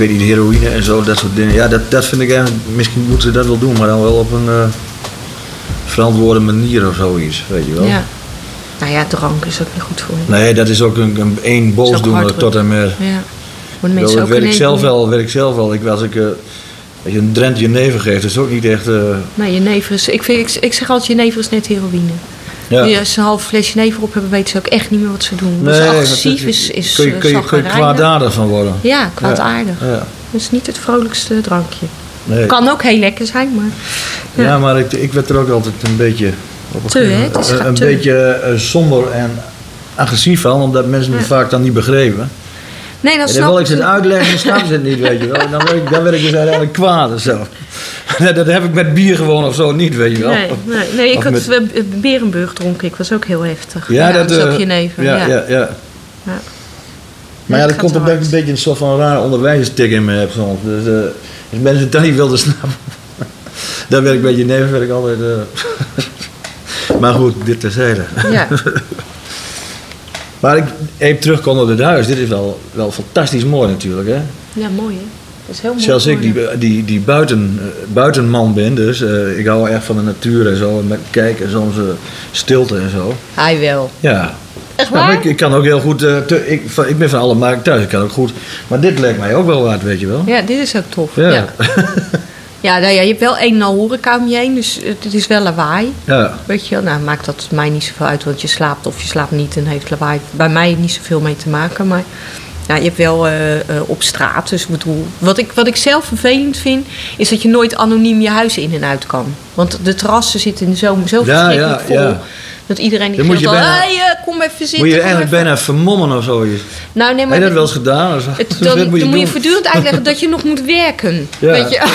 weet niet, heroïne en zo, dat soort dingen. Ja, dat vind ik eigenlijk, misschien moeten ze dat wel doen, maar dan wel op een verantwoorde manier of zoiets, weet je wel. Ja. Nou ja, drank is ook niet goed voor je. Nee, dat is ook een boosdoener tot en met. Ja. Dat weet ik zelf wel. Als je een Drent jenever geeft, dat is ook niet echt... Nee, jenever is... Ik zeg altijd, jenever is net heroïne. Ja. Als ze een half flesje jenever op hebben, weten ze ook echt niet meer wat ze doen. Nee, dus agressief is kun je kwaadaardig van worden. Ja, kwaadaardig. Ja. Dat is niet het vrolijkste drankje. Nee. Kan ook heel lekker zijn, maar... Ja, maar ik werd er ook altijd een beetje... een te. beetje somber en agressief van, omdat mensen het vaak dan niet begrepen. Nee, dat snap ik. Dan wil ik ze het uitleggen, dan snappen ze het niet, weet je wel. Dan werd ik dus uiteindelijk kwaad of zo. Dat heb ik met bier gewoon of zo niet, weet je wel. Nee, ik had Berenburg dronken, ik was ook heel heftig. Ja, dat is ook jenever. Ja. Maar ja, dat komt omdat ik een beetje een soort van rare onderwijzerstik in me heb soms. Dus als mensen het dan niet wilden snappen, dan werd ik een beetje neven, werd ik altijd... Maar goed, dit terzijde. Ja. Maar ik even terugkom op het huis. Dit is wel fantastisch mooi natuurlijk, hè? Ja, mooi, hè? Dat is heel mooi. Zelfs ik, die buitenman ben, dus ik hou erg van de natuur en zo. En met kijken en soms stilte en zo. Hij wel. Ja. Echt waar? Maar ik kan ook heel goed... ik ben van alle markt thuis, ik kan ook goed... Maar dit lijkt mij ook wel waard, weet je wel. Ja, dit is ook tof. Ja. Ja, nou ja, je hebt wel een en al horeca om je heen, dus het is wel lawaai. Ja. Weet je wel, nou maakt dat mij niet zoveel uit, want je slaapt of je slaapt niet en heeft lawaai bij mij niet zoveel mee te maken. Maar ja, je hebt wel op straat, dus ik bedoel, wat ik zelf vervelend vind, is dat je nooit anoniem je huis in en uit kan. Want de terrassen zitten in de zomer zo verschrikkelijk vol. Ja. Dat iedereen die zegt al, kom even zitten. Moet je eigenlijk bijna vermommen of zoiets? Nou, nee, maar heb je dat wel eens gedaan? Dan moet je voortdurend uitleggen dat je nog moet werken. Ja. Weet je?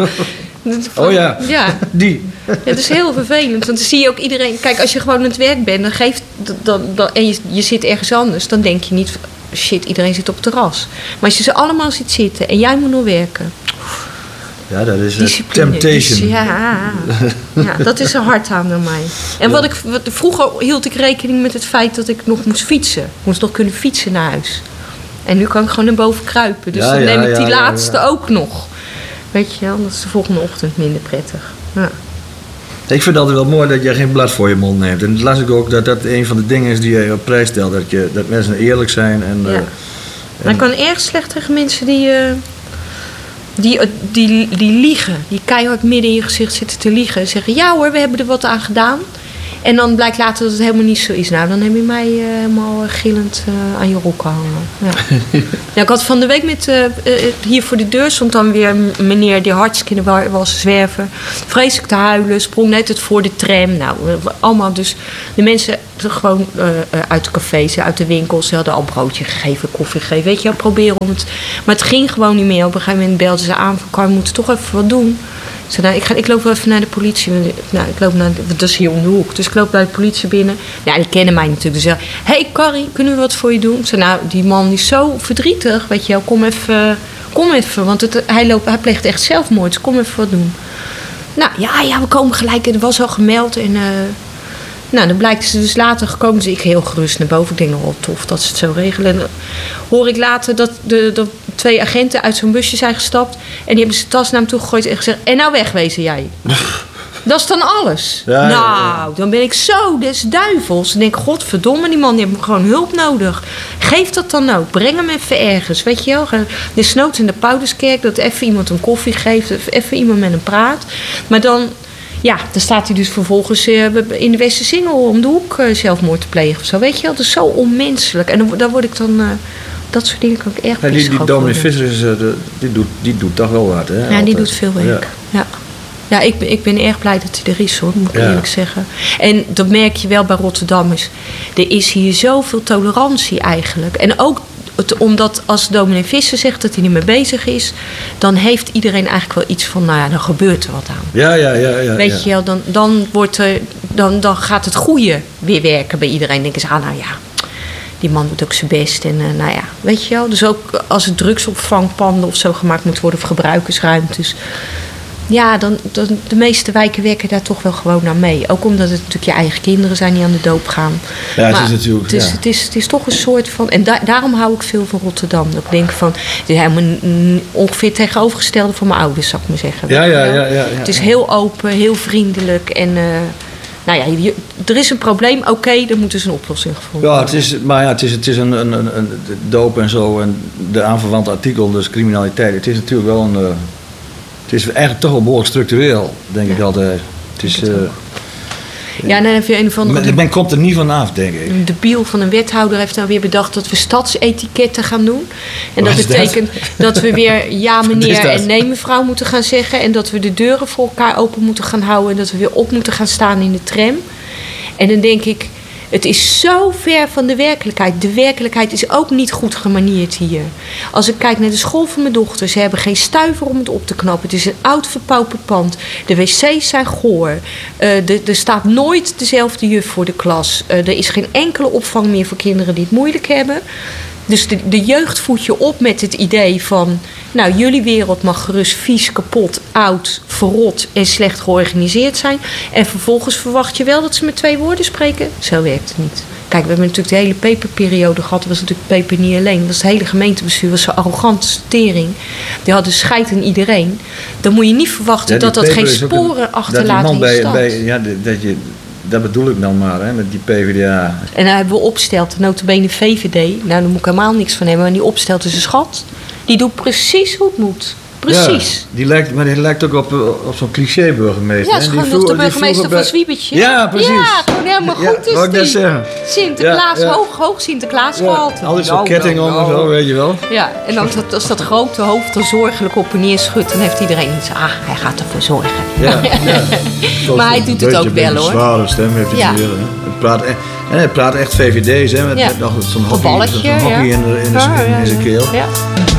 Oh ja, ja. Die. Ja, het is heel vervelend. Want dan zie je ook iedereen... Kijk, als je gewoon aan het werk bent en je zit ergens anders... dan denk je niet, shit, iedereen zit op het terras. Maar als je ze allemaal ziet zitten en jij moet nog werken... Ja, dat is temptation. Dus, ja, dat is er hard aan door mij. En vroeger hield ik rekening met het feit dat ik nog moest fietsen. Ik moest nog kunnen fietsen naar huis. En nu kan ik gewoon naar boven kruipen. Dus dan neem ik die laatste ook nog. Weet je wel, dat is de volgende ochtend minder prettig. Ja. Ik vind het altijd wel mooi dat je geen blad voor je mond neemt. En dat las ik ook dat een van de dingen is die je op prijs stelt. Dat mensen eerlijk zijn. Maar ik kan erg slecht tegen mensen die liegen. Die keihard midden in je gezicht zitten te liegen. En zeggen, ja hoor, we hebben er wat aan gedaan. En dan blijkt later dat het helemaal niet zo is. Nou, dan heb je mij helemaal gillend aan je rok hangen. Ja. Ja, ik had van de week met... hier voor de deur stond dan weer een meneer die hartstikke was zwerven. Vreselijk te huilen, sprong net het voor de tram. Nou, allemaal dus... De mensen gewoon uit de cafés, uit de winkels... Ze hadden al broodje gegeven, koffie gegeven. Weet je wel, proberen om het... Maar het ging gewoon niet meer. Op een gegeven moment belden ze aan van... we moeten toch even wat doen. Ik zei, ik loop wel even naar de politie. Nou, dat is hier om de hoek. Dus ik loop bij de politie binnen. Ja, die kennen mij natuurlijk. Dus ze zeggen, hey Carrie, kunnen we wat voor je doen? Ik zei, nou, die man is zo verdrietig. Weet je wel, kom even. Want hij pleegt echt zelfmoord. Dus kom even wat doen. Nou, ja, we komen gelijk. Er was al gemeld. En dan blijkt ze dus later gekomen. Dus ik heel gerust naar boven. Ik denk nog wel tof dat ze het zo regelen. En hoor ik later dat de 2 agenten uit zo'n busje zijn gestapt. En die hebben zijn tas naar hem toe gegooid en gezegd... En nou wegwezen jij. Dat is dan alles. Ja, dan ben ik zo des duivels. En denk, godverdomme, die man die heeft gewoon hulp nodig. Geef dat dan ook. Breng hem even ergens. Weet je wel. Desnoods in de Pauluskerk. Dat even iemand een koffie geeft. Even iemand met hem praat. Maar dan... Ja, dan staat hij dus vervolgens in de Westersingel om de hoek zelfmoord te plegen of zo. Weet je wel, dat is zo onmenselijk. En dan word ik dan... dat soort dingen kan ik erg pissig die dominee Visser die doet toch wel wat, hè? Ja, altijd. Die doet veel werk. Ja, ik ben erg blij dat hij er is, hoor, moet ik eerlijk zeggen. En dat merk je wel bij Rotterdammers. Er is hier zoveel tolerantie eigenlijk. En ook omdat als dominee Visser zegt dat hij niet mee bezig is... dan heeft iedereen eigenlijk wel iets van... nou ja, dan gebeurt er wat aan. Ja. Weet je wel, dan gaat het goede weer werken bij iedereen. Dan denken ze, nou ja, die man doet ook zijn best. En nou ja, weet je wel. Dus ook als er drugsopvangpanden of zo gemaakt moet worden... of gebruikersruimtes... Ja, dan de meeste wijken werken daar toch wel gewoon naar mee. Ook omdat het natuurlijk je eigen kinderen zijn die aan de doop gaan. Ja, maar het is natuurlijk... Het is toch een soort van... En daarom hou ik veel van Rotterdam. Dat ik denk van... Het is helemaal ongeveer tegenovergestelde van mijn ouders, zou ik maar zeggen. Ja. Het is heel open, heel vriendelijk. En nou ja, er is een probleem. Oké, er moet dus een oplossing gevonden worden. Het is een doop en zo. En de aanverwante artikel, dus criminaliteit. Het is natuurlijk wel een... Het is eigenlijk toch wel behoorlijk structureel, denk ik altijd. Het is... Ja, dan heb je een of andere... Men komt er niet vanaf, denk ik. Een debiel van een wethouder heeft nou weer bedacht dat we stadsetiketten gaan doen. En dat betekent dat we weer ja meneer en nee mevrouw moeten gaan zeggen. En dat we de deuren voor elkaar open moeten gaan houden. En dat we weer op moeten gaan staan in de tram. En dan denk ik, het is zo ver van de werkelijkheid. De werkelijkheid is ook niet goed gemanierd hier. Als ik kijk naar de school van mijn dochter, ze hebben geen stuiver om het op te knappen. Het is een oud verpauperd pand. De wc's zijn goor. Er staat nooit dezelfde juf voor de klas. Er is geen enkele opvang meer voor kinderen die het moeilijk hebben. Dus de jeugd voed je op met het idee van... Nou, jullie wereld mag gerust vies, kapot, oud, verrot en slecht georganiseerd zijn. En vervolgens verwacht je wel dat ze met 2 woorden spreken. Zo werkt het niet. Kijk, we hebben natuurlijk de hele peperperiode gehad. Dat was natuurlijk peper niet alleen. Dat was het hele gemeentebestuur. Was zo arrogant tering. Die hadden scheid aan iedereen. Dan moet je niet verwachten dat geen sporen achterlaat in de stad. Dat bedoel ik dan maar, hè, met die PvdA. En dan hebben we Opstelten, notabene VVD. Nou, daar moet ik helemaal niks van hebben. Maar die Opstelten is een schat. Die doet precies hoe het moet. Precies. Ja, die lijkt ook op zo'n cliché-burgemeester. Ja, het is gewoon nog de burgemeester van Zwiebertje. Ja, precies. Ja, gewoon helemaal goed is die. Zeggen. Sinterklaas, hoog Sinterklaas gehaald. Al die zo'n ketting om en zo, weet je wel. Ja, en dan als dat grote hoofd er zorgelijk op en neer schudt... dan heeft iedereen iets. Hij gaat ervoor zorgen. Ja. Maar hij doet het ook wel, hoor. Een zware stem heeft hij weer. Hij praat echt VVD's, hè, met nog zo'n hockey in zijn keel. Ja.